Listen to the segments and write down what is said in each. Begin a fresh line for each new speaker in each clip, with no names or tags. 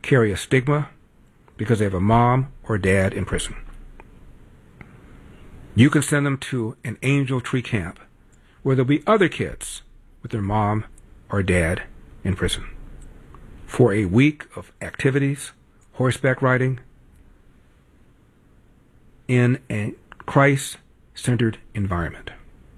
carry a stigma because they have a mom or dad in prison. You can send them to an Angel Tree camp where there'll be other kids with their mom or dad in prison for a week of activities, horseback riding, in a Christ-centered environment,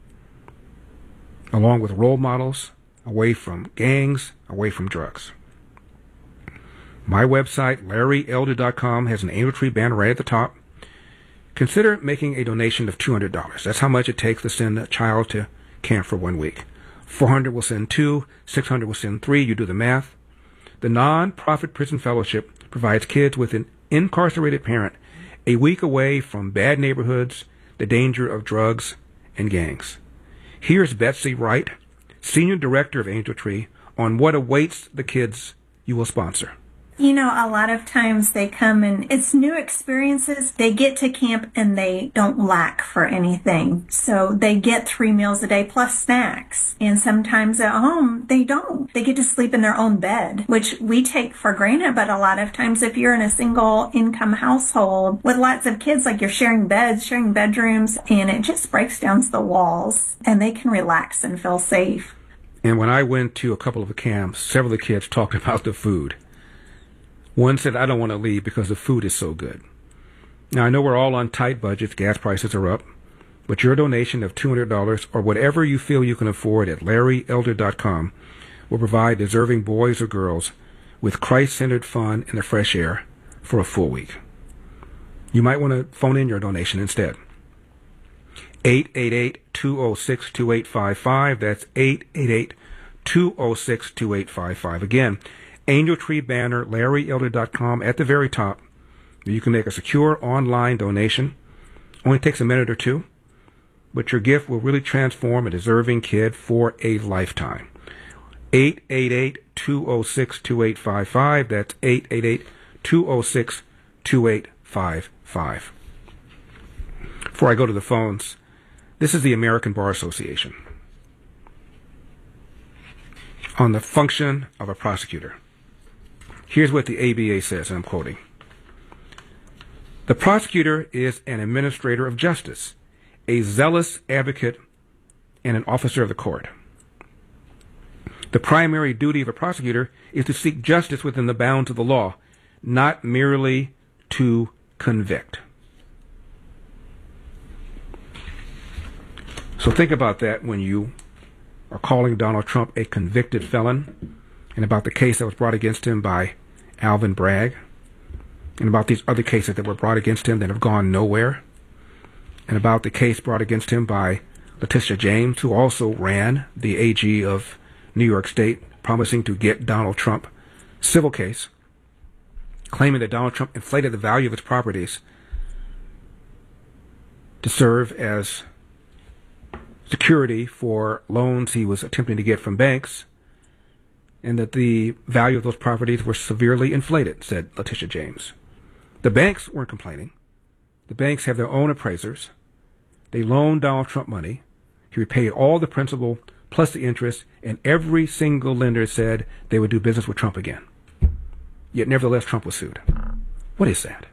along with role models away from gangs, away from drugs. My website, LarryElder.com, has an Angel Tree banner right at the top. Consider making a donation of $200. That's how much it takes to send a child to camp for 1 week. 400 will send 2, 600 will send 3. You do the math. The non-profit prison fellowship provides kids with an incarcerated parent a week away from bad neighborhoods, the danger of drugs and gangs. Here's Betsy Wright, Senior Director of Angel Tree, on what awaits the kids you will sponsor.
You know, a lot of times they come and it's new experiences. They get to camp and they don't lack for anything. So they get 3 meals a day plus snacks. And sometimes at home, they don't. They get to sleep in their own bed, which we take for granted. But a lot of times if you're in a single income household with lots of kids, like you're sharing beds, sharing bedrooms, and it just breaks down the walls and they can relax and feel safe.
And when I went to a couple of the camps, several of the kids talked about the food. One said, I don't want to leave because the food is so good. Now, I know we're all on tight budgets. Gas prices are up. But your donation of $200 or whatever you feel you can afford at LarryElder.com will provide deserving boys or girls with Christ-centered fun in the fresh air for a full week. You might want to phone in your donation instead. 888-206-2855. That's 888-206-2855. Again, Angel Tree banner, LarryElder.com, at the very top. You can make a secure online donation. Only takes a minute or two, but your gift will really transform a deserving kid for a lifetime. 888-206-2855. That's 888-206-2855. Before I go to the phones, this is the American Bar Association on the function of a prosecutor. Here's what the ABA says, and I'm quoting. The prosecutor is an administrator of justice, a zealous advocate, and an officer of the court. The primary duty of a prosecutor is to seek justice within the bounds of the law, not merely to convict. So think about that when you are calling Donald Trump a convicted felon, and about the case that was brought against him by Alvin Bragg, and about these other cases that were brought against him that have gone nowhere, and about the case brought against him by Letitia James, who also ran the AG of New York State, promising to get Donald Trump civil case, claiming that Donald Trump inflated the value of his properties to serve as security for loans he was attempting to get from banks, and that the value of those properties were severely inflated, said Letitia James. The banks weren't complaining. The banks have their own appraisers. They loaned Donald Trump money. He repaid all the principal plus the interest, and every single lender said they would do business with Trump again. Yet nevertheless, Trump was sued. What is that?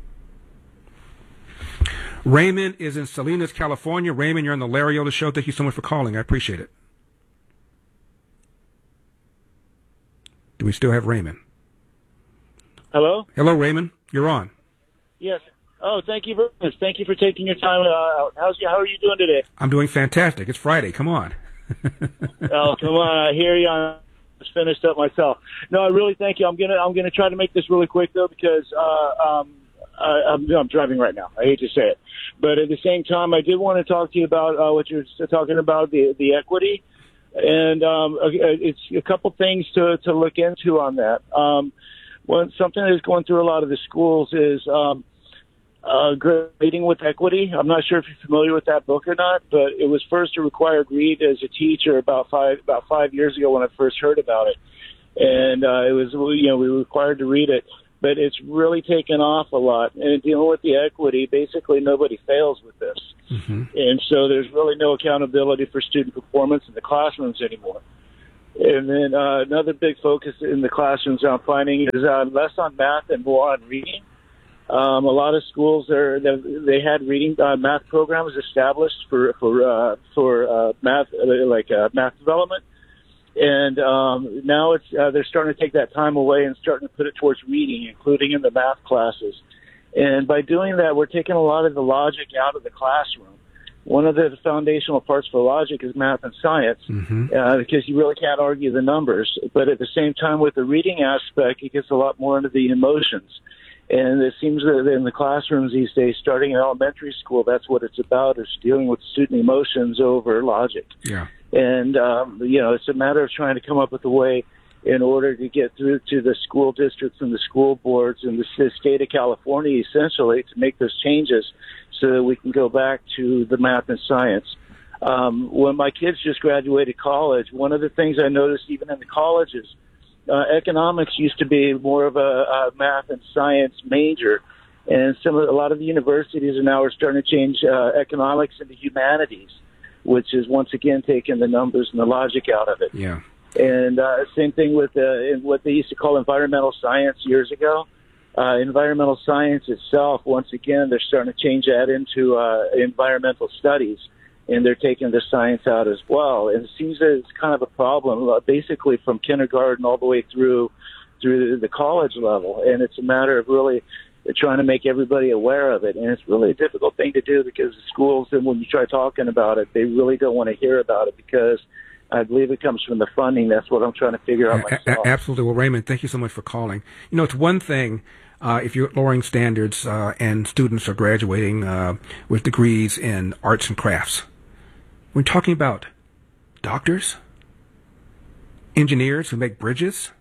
Raymond is in Salinas, California. Raymond, you're on the Larry Elder Show. Thank you so much for calling. I appreciate it. Do we still have Raymond?
Hello?
Hello, Raymond. You're on.
Yes. Oh, thank you very much. Thank you for taking your time out. How are you doing today?
I'm doing fantastic. It's Friday. Come on.
Oh, come on. I hear you. I just finished up myself. No, I really thank you. I'm gonna try to make this really quick, though, because I'm driving right now. I hate to say it. But at the same time, I did want to talk to you about what you're talking about, the equity. And it's a couple things to look into on that. Something that's going through a lot of the schools is Grading with Equity. I'm not sure if you're familiar with that book or not, but it was first a required read as a teacher about 5 years ago when I first heard about it. And it was, we were required to read it. But it's really taken off a lot. And dealing with the equity, basically nobody fails with this. Mm-hmm. And so there's really no accountability for student performance in the classrooms anymore. And then another big focus in the classrooms I'm finding is less on math and more on reading. A lot of schools they had reading math programs established for math math development, and now they're starting to take that time away and starting to put it towards reading, including in the math classes. And by doing that, we're taking a lot of the logic out of the classroom. One of the foundational parts for logic is math and science, because you really can't argue the numbers. But at the same time, with the reading aspect, it gets a lot more into the emotions. And it seems that in the classrooms these days, starting in elementary school, that's what it's about, is dealing with student emotions over logic.
Yeah.
And, it's a matter of trying to come up with a way in order to get through to the school districts and the school boards and the state of California, essentially, to make those changes so that we can go back to the math and science. When my kids just graduated college, one of the things I noticed even in the colleges, economics used to be more of a math and science major, and a lot of the universities are starting to change economics into humanities, which is once again taking the numbers and the logic out of it.
Yeah.
And same thing with what they used to call environmental science years ago. Environmental science itself, once again, they're starting to change that into environmental studies, and they're taking the science out as well. And it seems that it's kind of a problem, basically from kindergarten all the way through the college level. And it's a matter of really trying to make everybody aware of it. And it's really a difficult thing to do because the schools, and when you try talking about it, they really don't want to hear about it because I believe it comes from the funding. That's what I'm trying to figure out myself.
Absolutely. Well, Raymond, thank you so much for calling. It's one thing if you're lowering standards and students are graduating with degrees in arts and crafts. We're talking about doctors, engineers who make bridges.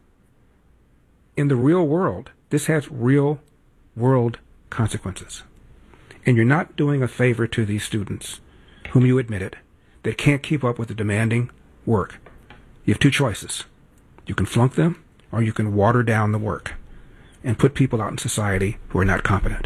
In the real world, this has real world consequences. And you're not doing a favor to these students, whom you admitted, that can't keep up with the demanding work. You have two choices. You can flunk them, or you can water down the work and put people out in society who are not competent.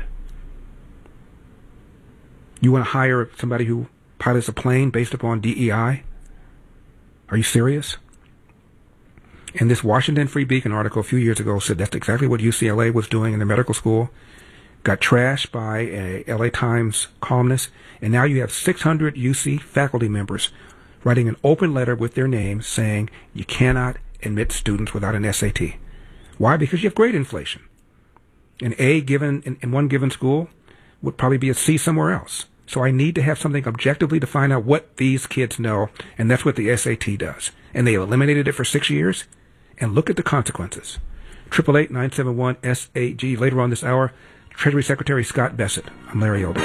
You want to hire somebody who pilots a plane based upon DEI? Are you serious? And this Washington Free Beacon article a few years ago said that's exactly what UCLA was doing in their medical school. Got trashed by a LA Times columnist, and now you have 600 UC faculty members writing an open letter with their names saying you cannot admit students without an SAT. Why? Because you have grade inflation. An A given in one given school would probably be a C somewhere else. So I need to have something objectively to find out what these kids know, and that's what the SAT does. And they eliminated it for 6 years, and look at the consequences. 888-971-SAG. Later on this hour, Treasury Secretary Scott Bessent. I'm Larry Elder.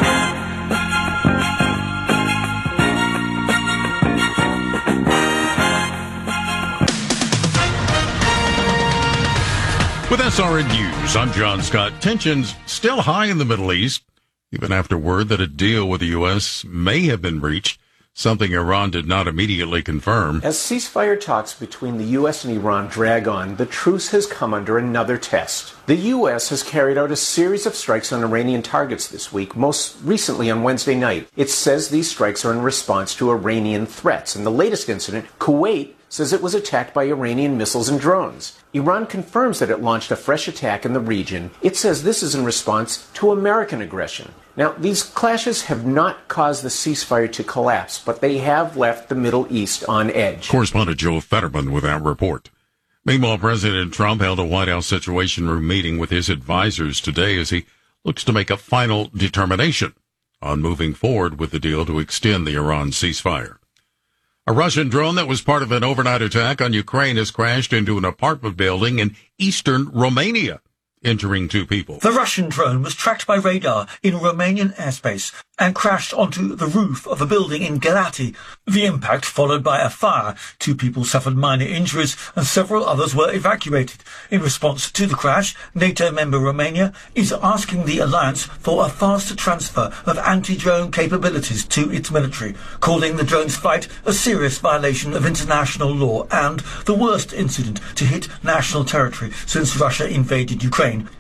With SRN News, I'm John Scott. Tensions still high in the Middle East, even after word that a deal with the U.S. may have been reached, something Iran did not immediately confirm.
As ceasefire talks between the U.S. and Iran drag on, the truce has come under another test. The U.S. has carried out a series of strikes on Iranian targets this week, most recently on Wednesday night. It says these strikes are in response to Iranian threats. In the latest incident, Kuwait says it was attacked by Iranian missiles and drones. Iran confirms that it launched a fresh attack in the region. It says this is in response to American aggression. Now, these clashes have not caused the ceasefire to collapse, but they have left the Middle East on edge.
Correspondent Joe Fetterman with that report. Meanwhile, President Trump held a White House Situation Room meeting with his advisors today as he looks to make a final determination on moving forward with the deal to extend the Iran ceasefire. A Russian drone that was part of an overnight attack on Ukraine has crashed into an apartment building in eastern Romania, injuring 2 people.
The Russian drone was tracked by radar in Romanian airspace and crashed onto the roof of a building in Galati. The impact followed by a fire. 2 people suffered minor injuries and several others were evacuated. In response to the crash, NATO member Romania is asking the alliance for a faster transfer of anti-drone capabilities to its military, calling the drone's flight a serious violation of international law and the worst incident to hit national territory since Russia invaded Ukraine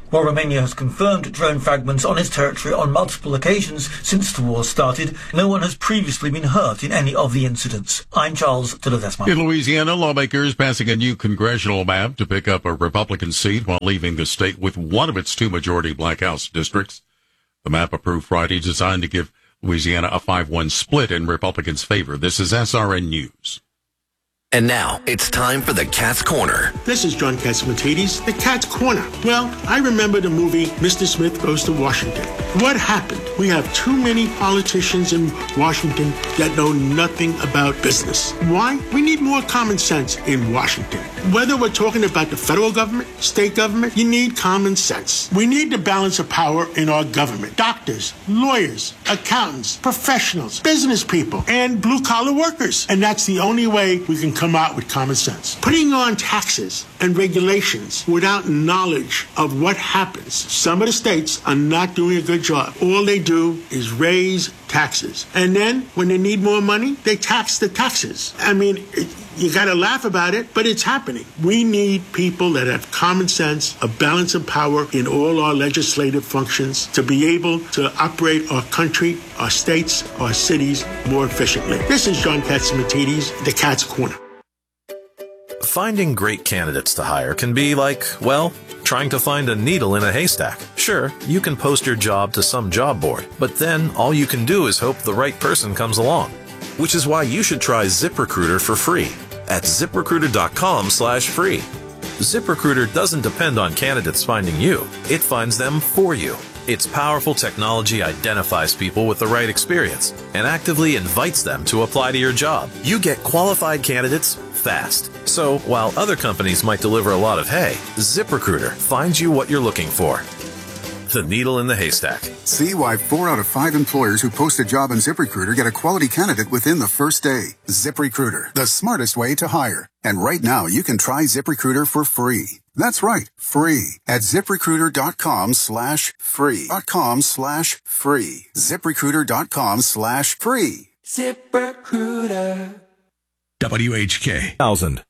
While Romania has confirmed drone fragments on its territory on multiple occasions since the war started, no one has previously been hurt in any of the incidents. I'm Charles de Ledesma.
In Louisiana, lawmakers passing a new congressional map to pick up a Republican seat while leaving the state with one of its two majority Black House districts. The map approved Friday designed to give Louisiana a 5-1 split in Republicans' favor. This is SRN News.
And now, it's time for the Cat's Corner.
This is John Catsimatidis, the Cat's Corner. Well, I remember the movie Mr. Smith Goes to Washington. What happened? We have too many politicians in Washington that know nothing about business. Why? We need more common sense in Washington. Whether we're talking about the federal government, state government, you need common sense. We need the balance of power in our government. Doctors, lawyers, accountants, professionals, business people, and blue-collar workers. And that's the only way we can come out with common sense. Putting on taxes and regulations without knowledge of what happens. Some of the states are not doing a good job. All they do is raise taxes. And then when they need more money, they tax the taxes. I mean, you got to laugh about it, but it's happening. We need people that have common sense, a balance of power in all our legislative functions to be able to operate our country, our states, our cities more efficiently. This is John Catsimatidis, the Cat's Corner.
Finding great candidates to hire can be like, well, trying to find a needle in a haystack. Sure, you can post your job to some job board, but then all you can do is hope the right person comes along. Which is why you should try ZipRecruiter for free at ZipRecruiter.com/free. ZipRecruiter doesn't depend on candidates finding you. It finds them for you. Its powerful technology identifies people with the right experience and actively invites them to apply to your job. You get qualified candidates fast. So while other companies might deliver a lot of hay, ZipRecruiter finds you what you're looking for. The needle in the haystack.
See why 4 out of 5 employers who post a job on ZipRecruiter get a quality candidate within the first day. ZipRecruiter, the smartest way to hire. And right now, you can try ZipRecruiter for free. That's right, free at ZipRecruiter.com/free. .com/free. ZipRecruiter.com/free.
ZipRecruiter.
WHK
1000.